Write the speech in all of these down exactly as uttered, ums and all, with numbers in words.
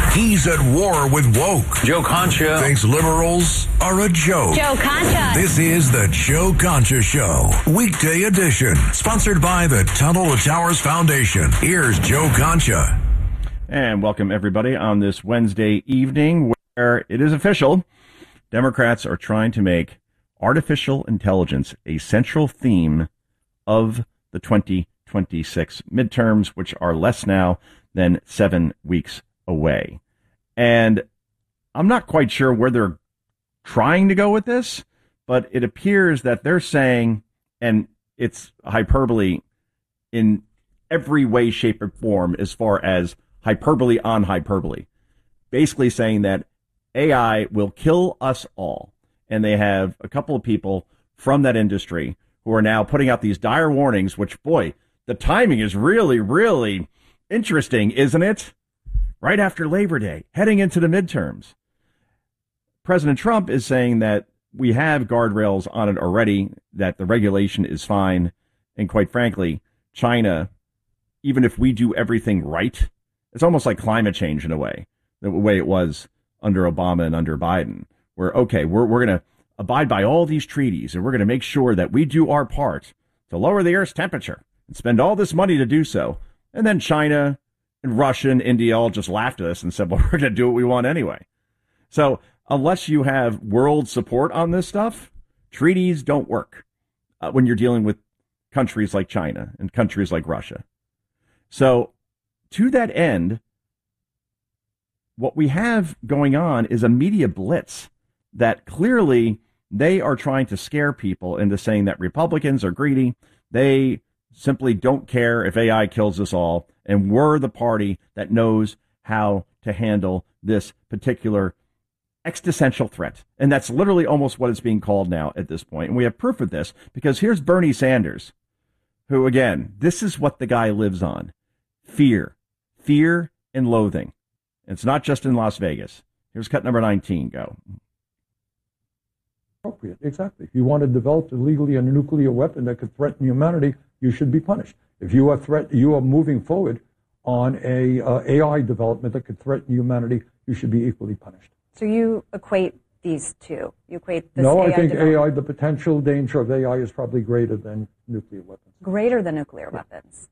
He's at war with woke. Joe Concha thinks liberals are a joke. Joe Concha. This is the Joe Concha Show, weekday edition, sponsored by the Tunnel to Towers Foundation. Here's Joe Concha. And welcome everybody on this Wednesday evening where it is official. Democrats are trying to make artificial intelligence a central theme of the twenty twenty-six midterms, which are less now than seven weeks away. And I'm not quite sure where they're trying to go with this, but it appears that they're saying, and it's hyperbole in every way, shape, or form as far as hyperbole on hyperbole, basically saying that A I will kill us all. And they have a couple of people from that industry who are now putting out these dire warnings, which, boy, the timing is really, really interesting, isn't it? Right after Labor Day, heading into the midterms. President Trump is saying that we have guardrails on it already, that the regulation is fine. And quite frankly, China, even if we do everything right, it's almost like climate change in a way, the way it was under Obama and under Biden, where, okay, we're, we're going to abide by all these treaties and we're going to make sure that we do our part to lower the Earth's temperature and spend all this money to do so. And then China and Russia and India all just laughed at us and said, well, we're going to do what we want anyway. So unless you have world support on this stuff, treaties don't work uh, when you're dealing with countries like China and countries like Russia. So to that end, what we have going on is a media blitz that clearly they are trying to scare people into saying that Republicans are greedy. They simply don't care if A I kills us all. And we're the party that knows how to handle this particular existential threat. And that's literally almost what it's being called now at this point. And we have proof of this because here's Bernie Sanders, who, again, this is what the guy lives on. Fear, fear and loathing. It's not just in Las Vegas. Here's cut number nineteen. Go. Appropriate. Exactly. If you want to develop illegally a nuclear weapon that could threaten humanity, you should be punished. If you are threat, you are moving forward on a uh, A I development that could threaten humanity, you should be equally punished. So you equate these two? You equate this No, A I I think development- A I, the potential danger of A I is probably greater than nuclear weapons. Greater than nuclear weapons.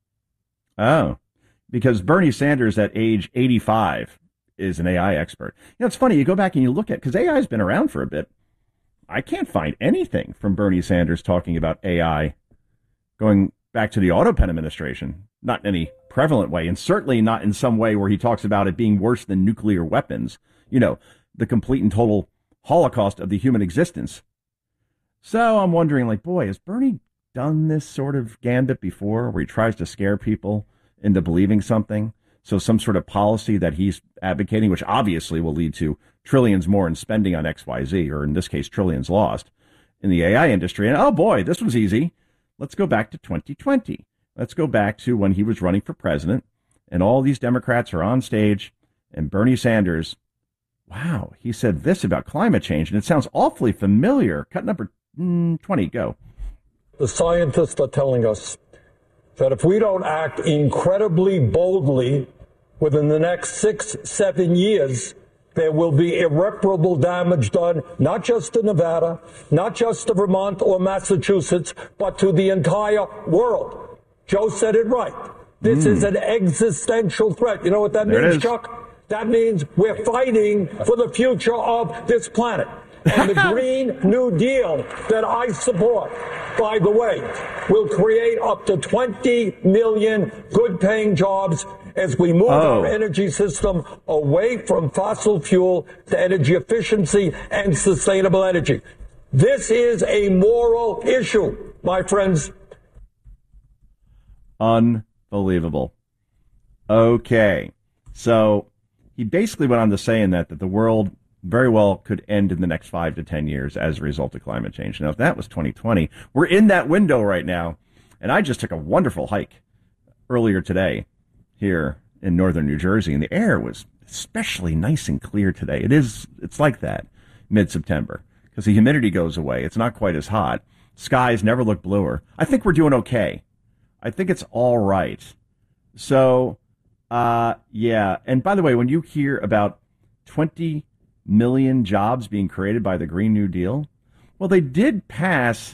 Oh, because Bernie Sanders at age eighty-five is an A I expert. You know, it's funny. You go back and you look at, because A I has been around for a bit. I can't find anything from Bernie Sanders talking about A I going back to the Autopen administration, not in any prevalent way, and certainly not in some way where he talks about it being worse than nuclear weapons, you know, the complete and total holocaust of the human existence. So I'm wondering, like, boy, has Bernie done this sort of gambit before where he tries to scare people into believing something? So some sort of policy that he's advocating, which obviously will lead to trillions more in spending on X Y Z, or in this case, trillions lost in the A I industry. And oh boy, this was easy. Let's go back to twenty twenty. Let's go back to when he was running for president and all these Democrats are on stage and Bernie Sanders, wow, he said this about climate change and it sounds awfully familiar. Cut number mm, twenty, go. The scientists are telling us that if we don't act incredibly boldly within the next six, seven years, there will be irreparable damage done, not just to Nevada, not just to Vermont or Massachusetts, but to the entire world. Joe said it right. This mm. is an existential threat. You know what that there means, Chuck? That means we're fighting for the future of this planet. And the Green New Deal that I support, by the way, will create up to twenty million good-paying jobs as we move oh. our energy system away from fossil fuel to energy efficiency and sustainable energy. This is a moral issue, my friends. Unbelievable. Okay. So he basically went on to say in that that the world very well could end in the next five to ten years as a result of climate change. Now, if that was twenty twenty, we're in that window right now. And I just took a wonderful hike earlier today here in northern New Jersey, and the air was especially nice and clear today. It is, it's like that mid-September because the humidity goes away. It's not quite as hot. Skies never look bluer. I think we're doing okay. I think it's all right. So Uh, yeah. And by the way, when you hear about twenty million jobs being created by the Green New Deal, well, they did pass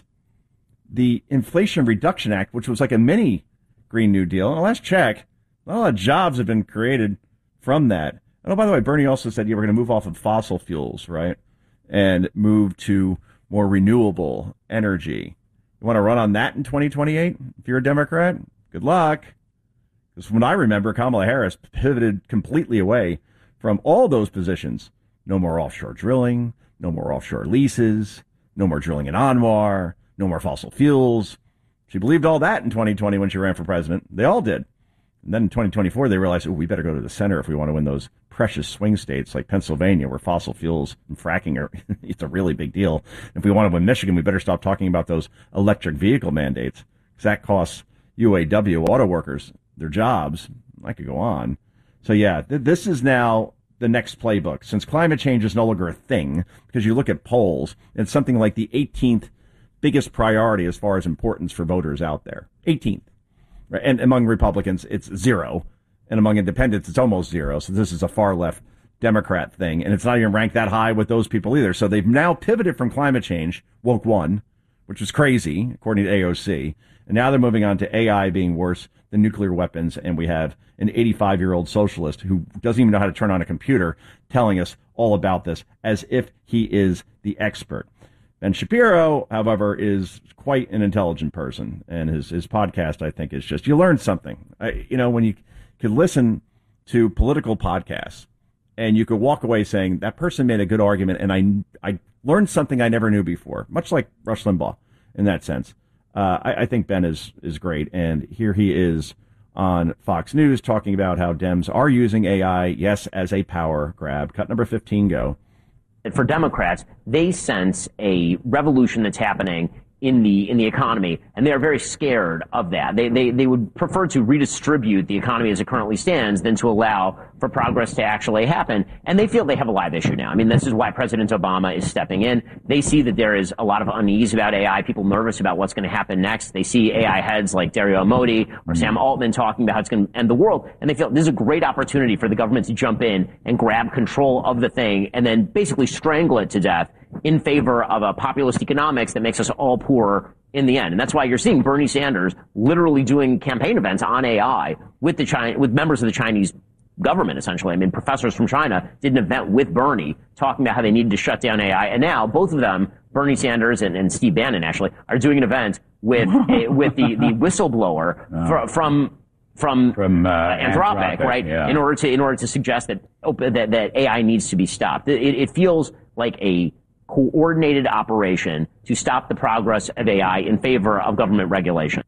the Inflation Reduction Act, which was like a mini Green New Deal. And last check, a lot of jobs have been created from that. And oh, by the way, Bernie also said, yeah, we're going to move off of fossil fuels, right? And move to more renewable energy. You want to run on that in twenty twenty-eight? If you're a Democrat, good luck. Because from what I remember, Kamala Harris pivoted completely away from all those positions. No more offshore drilling, no more offshore leases, no more drilling in Anwar, no more fossil fuels. She believed all that in twenty twenty when she ran for president. They all did. And then in twenty twenty-four, they realized, oh, we better go to the center if we want to win those precious swing states like Pennsylvania, where fossil fuels and fracking are, it's a really big deal. If we want to win Michigan, we better stop talking about those electric vehicle mandates, because that costs U A W auto workers their jobs. I could go on. So, yeah, th- this is now the next playbook. Since climate change is no longer a thing, because you look at polls, it's something like the eighteenth biggest priority as far as importance for voters out there. eighteenth. Right? And among Republicans, it's zero. And among independents, it's almost zero. So this is a far left Democrat thing. And it's not even ranked that high with those people either. So they've now pivoted from climate change, woke one, which is crazy, according to A O C. And now they're moving on to A I being worse than nuclear weapons. And we have an eighty-five-year-old socialist who doesn't even know how to turn on a computer telling us all about this as if he is the expert. Ben Shapiro, however, is quite an intelligent person. And his, his podcast, I think, is just, you learn something. I, you know, when you could listen to political podcasts and you could walk away saying, that person made a good argument and I, I learned something I never knew before, much like Rush Limbaugh in that sense. Uh, I, I think Ben is, is great. And here he is on Fox News talking about how Dems are using A I, yes, as a power grab. Cut number fifteen, go. For Democrats, they sense a revolution that's happening in the in the economy, and they are very scared of that. They, they they would prefer to redistribute the economy as it currently stands than to allow for progress to actually happen. And they feel they have a live issue now. I mean, this is why President Obama is stepping in. They see that there is a lot of unease about A I, people nervous about what's going to happen next. They see A I heads like Dario Amodei or Sam Altman talking about how it's going to end the world, and they feel this is a great opportunity for the government to jump in and grab control of the thing and then basically strangle it to death in favor of a populist economics that makes us all poorer in the end. And that's why you're seeing Bernie Sanders literally doing campaign events on A I with the China, with members of the Chinese government, essentially. I mean, professors from China did an event with Bernie talking about how they needed to shut down A I. And now both of them, Bernie Sanders and, and Steve Bannon, actually, are doing an event with a, with the, the whistleblower oh. fr- from from, from uh, Anthropic, Anthropic, right? Yeah. In order to in order to suggest that that, that A I needs to be stopped. It, it feels like a coordinated operation to stop the progress of A I in favor of government regulation.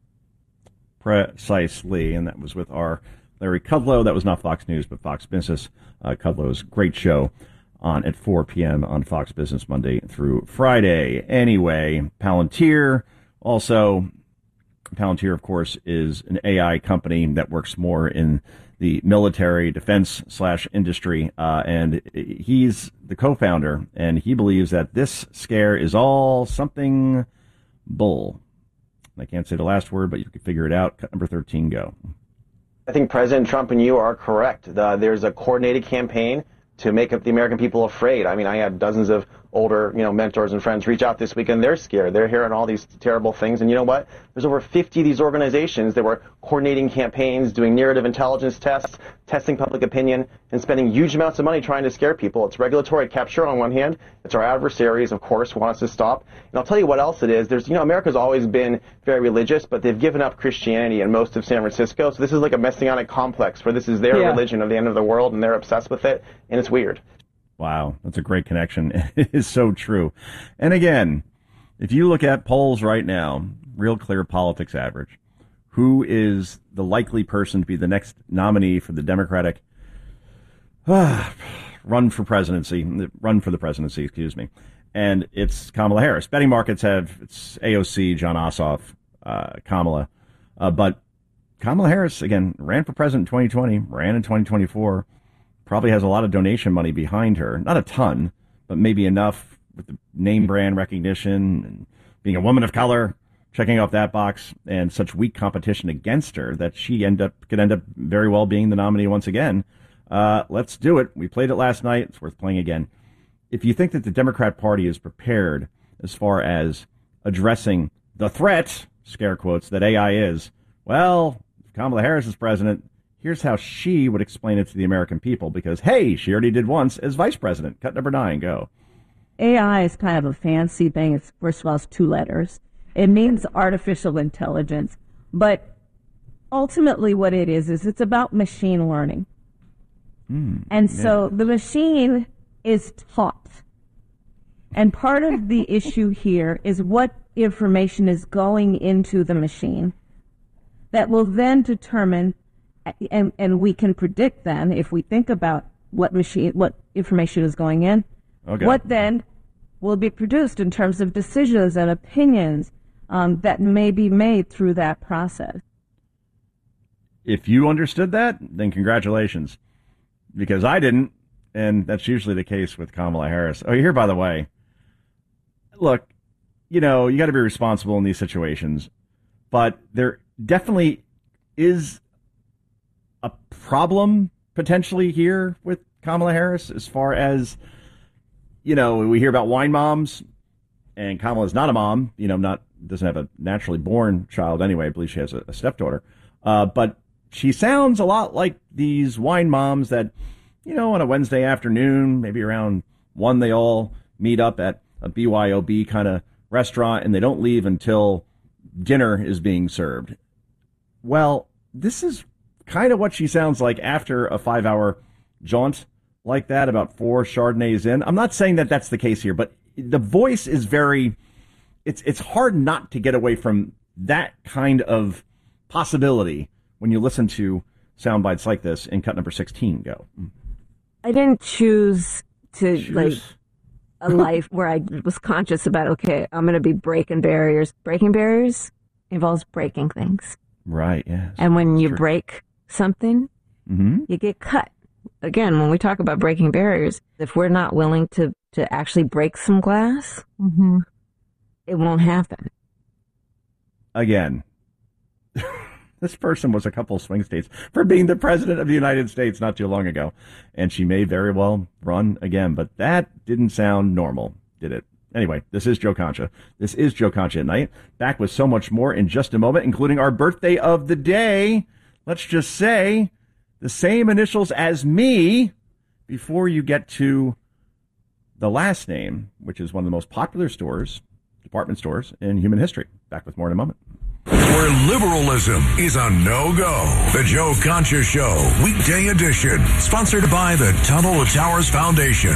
Precisely, and that was with our Larry Kudlow. That was not Fox News, but Fox Business. Uh, Kudlow's great show on at four p.m. on Fox Business Monday through Friday. Anyway, Palantir also, Palantir, of course, is an A I company that works more in the military defense slash industry, uh, and he's the co-founder, and he believes that this scare is all something bull. I can't say the last word, but you can figure it out. Cut number thirteen, go. I think President Trump and you are correct. The, there's a coordinated campaign to make the American people afraid. I mean, I had dozens of older, you know, mentors and friends reach out this week, and they're scared. They're hearing all these terrible things. And you know what? There's over fifty of these organizations that were coordinating campaigns, doing narrative intelligence tests, testing public opinion, and spending huge amounts of money trying to scare people. It's regulatory capture on one hand. It's our adversaries, of course, want us to stop. And I'll tell you what else it is. There's, you know, America's always been very religious, but they've given up Christianity in most of San Francisco. So this is like a messianic complex where this is their yeah. religion of the end of the world, and they're obsessed with it, and it's weird. Wow, that's a great connection. It is so true. And again, if you look at polls right now, Real Clear Politics average, who is the likely person to be the next nominee for the Democratic uh, run for presidency, run for the presidency, excuse me. And it's Kamala Harris. Betting markets have, it's A O C, John Ossoff, uh, Kamala. Uh, but Kamala Harris, again, ran for president in twenty twenty, ran in twenty twenty-four. Probably has a lot of donation money behind her. Not a ton, but maybe enough with the name brand recognition and being a woman of color, checking off that box, and such weak competition against her that she end up could end up very well being the nominee once again. Uh, let's do it. We played it last night. It's worth playing again. If you think that the Democrat Party is prepared as far as addressing the threat, scare quotes, that A I is, well, if Kamala Harris is president, here's how she would explain it to the American people, because, hey, she already did once as vice president. Cut number nine, go. A I is kind of a fancy thing. It's, first of all, it's two letters. It means artificial intelligence. But ultimately what it is, is it's about machine learning. Mm, and yeah. So the machine is taught. And part of the issue here is what information is going into the machine that will then determine, and, and we can predict then, if we think about what machine, what information is going in, okay. What then will be produced in terms of decisions and opinions um, that may be made through that process. If you understood that, then congratulations, because I didn't, and that's usually the case with Kamala Harris. Oh, here, by the way, look, you know, you got to be responsible in these situations, but there definitely is a problem potentially here with Kamala Harris as far as, you know, we hear about wine moms, and Kamala's not a mom, you know, not doesn't have a naturally born child anyway. I believe she has a, a stepdaughter. Uh, but she sounds a lot like these wine moms that, you know, on a Wednesday afternoon, maybe around one, they all meet up at a B Y O B kind of restaurant, and they don't leave until dinner is being served. Well, this is kind of what she sounds like after a five-hour jaunt like that, about four Chardonnays in. I'm not saying that that's the case here, but the voice is very, it's it's hard not to get away from that kind of possibility when you listen to sound bites like this in cut number sixteen. Go. I didn't choose to, Choose. like, a life where I was conscious about, okay, I'm going to be breaking barriers. Breaking barriers involves breaking things. Right, yes. And when you true. break something, mm-hmm. you get cut. Again, when we talk about breaking barriers, if we're not willing to, to actually break some glass, mm-hmm. it won't happen. Again, this person was a couple of swing states for being the president of the United States not too long ago, and she may very well run again, but that didn't sound normal, did it? Anyway, this is Joe Concha. This is Joe Concha at Night. Back with so much more in just a moment, including our birthday of the day. Let's just say the same initials as me before you get to the last name, which is one of the most popular stores, department stores in human history. Back with more in a moment. Where liberalism is a no-go. The Joe Concha Show, weekday edition. Sponsored by the Tunnel to Towers Foundation.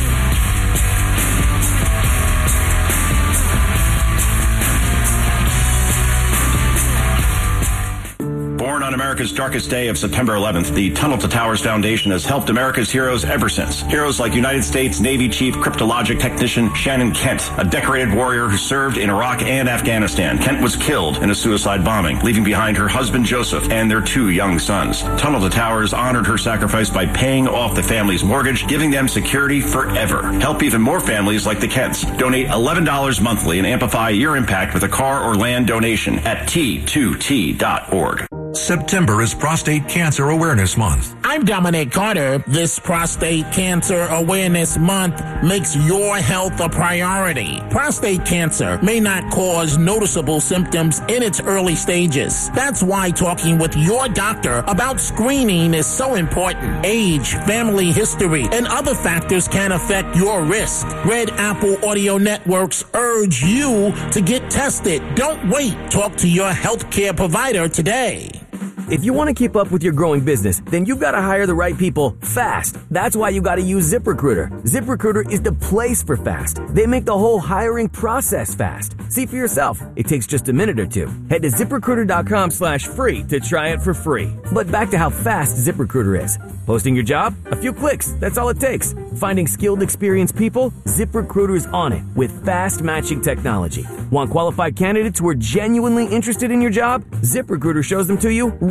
Born on America's darkest day of September eleventh, the Tunnel to Towers Foundation has helped America's heroes ever since. Heroes like United States Navy Chief Cryptologic Technician Shannon Kent, a decorated warrior who served in Iraq and Afghanistan. Kent was killed in a suicide bombing, leaving behind her husband Joseph and their two young sons. Tunnel to Towers honored her sacrifice by paying off the family's mortgage, giving them security forever. Help even more families like the Kents. Donate eleven dollars monthly and amplify your impact with a car or land donation at T two T dot org. September is Prostate Cancer Awareness Month. I'm Dominic Carter. This Prostate Cancer Awareness Month makes your health a priority. Prostate cancer may not cause noticeable symptoms in its early stages. That's why talking with your doctor about screening is so important. Age, family history, and other factors can affect your risk. Red Apple Audio Networks urge you to get tested. Don't wait. Talk to your healthcare provider today. If you want to keep up with your growing business, then you've got to hire the right people fast. That's why you got to use ZipRecruiter. ZipRecruiter is the place for fast. They make the whole hiring process fast. See for yourself. It takes just a minute or two. Head to ZipRecruiter.com slash free to try it for free. But back to how fast ZipRecruiter is. Posting your job? A few clicks. That's all it takes. Finding skilled, experienced people? ZipRecruiter is on it with fast matching technology. Want qualified candidates who are genuinely interested in your job? ZipRecruiter shows them to you right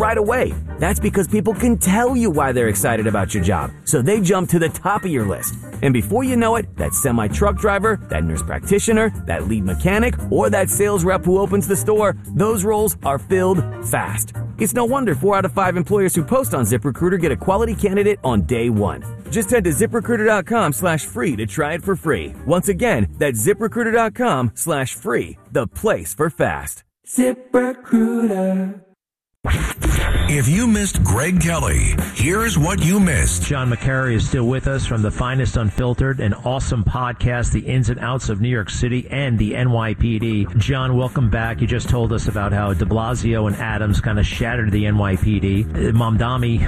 right away. That's because people can tell you why they're excited about your job, so they jump to the top of your list. And before you know it, that semi-truck driver, that nurse practitioner, that lead mechanic, or that sales rep who opens the store, those roles are filled fast. It's no wonder four out of five employers who post on ZipRecruiter get a quality candidate on day one. Just head to ZipRecruiter.com slash free to try it for free. Once again, that's ZipRecruiter.com slash free, the place for fast. ZipRecruiter. If you missed Greg Kelly, here's what you missed. John McCary is still with us from the Finest Unfiltered, an awesome podcast, the ins and outs of New York City and the N Y P D. John, welcome back. You just told us about how de Blasio and Adams kind of shattered the N Y P D. Mamdani,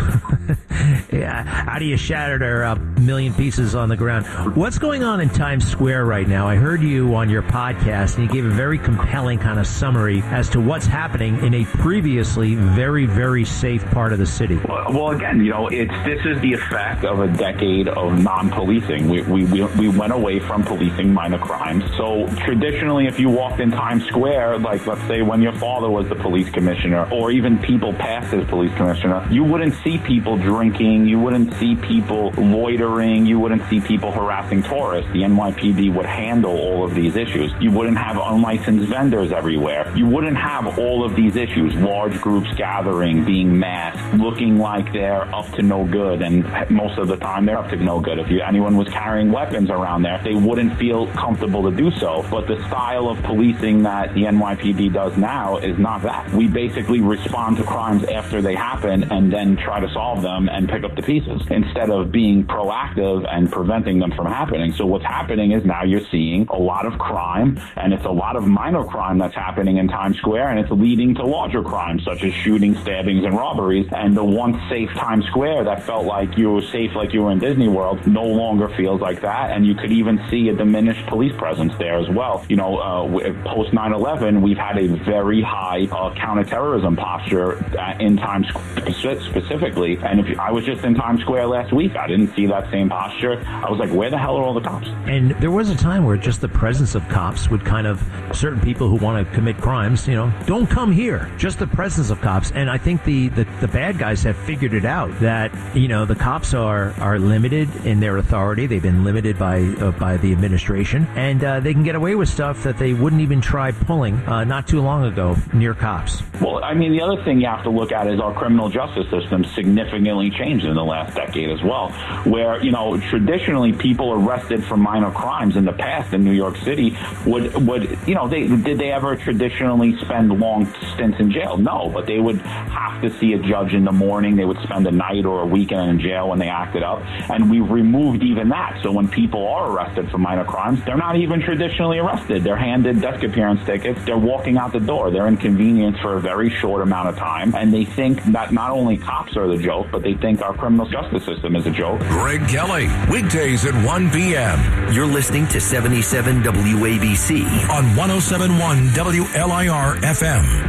how do you shatter a million pieces on the ground? What's going on in Times Square right now? I heard you on your podcast, and you gave a very compelling kind of summary as to what's happening in a previously very, very safe part of the city. Well, again, you know, it's this is the effect of a decade of non-policing. We, we, we, we went away from policing minor crimes. So traditionally, if you walked in Times Square, like let's say when your father was the police commissioner, or even people past as police commissioner, you wouldn't see people drinking, you wouldn't see people loitering, you wouldn't see people harassing tourists. The N Y P D would handle all of these issues. You wouldn't have unlicensed vendors everywhere. You wouldn't have all of these issues, large groups gathering, being masked, looking like they're up to no good, and most of the time they're up to no good. If you, anyone was carrying weapons around there, they wouldn't feel comfortable to do so. But the style of policing that the N Y P D does now is not that. We basically respond to crimes after they happen and then try to solve them and pick up the pieces instead of being proactive and preventing them from happening. So what's happening is now you're seeing a lot of crime, and it's a lot of minor crime that's happening in Times Square, and it's leading to larger crimes such as shootings, stabbings, and robberies. And the once safe Times Square that felt like you were safe like you were in Disney World no longer feels like that. And you could even see a diminished police presence there as well. You know, uh, post nine eleven, we've had a very high uh, counterterrorism posture in Times Square specifically. And if you, I was just in Times Square last week, I didn't see that same posture. I was like, where the hell are all the cops? And there was a time where just the presence of cops would kind of, certain people who want to commit crimes, you know, don't come here. Just the presence of cops. And I think the, the, the bad guys have figured it out that, you know, the cops are, are limited in their authority. They've been limited by uh, by the administration, and uh, they can get away with stuff that they wouldn't even try pulling uh, not too long ago near cops. Well, I mean, the other thing you have to look at is our criminal justice system significantly changed in the last decade as well, where, you know, traditionally people arrested for minor crimes in the past in New York City would, would you know, they did they ever traditionally spend long stints in jail? No, but they would have to see a judge in the morning. They would spend a night or a weekend in jail when they acted up. And we've removed even that. So when people are arrested for minor crimes, they're not even traditionally arrested. They're handed desk appearance tickets. They're walking out the door. They're inconvenienced for a very short amount of time. And they think that not only cops are the joke, but they think our criminal justice system is a joke. Greg Kelly, weekdays at one p.m. You're listening to seventy-seven W A B C on one oh seven point one W L I R F M.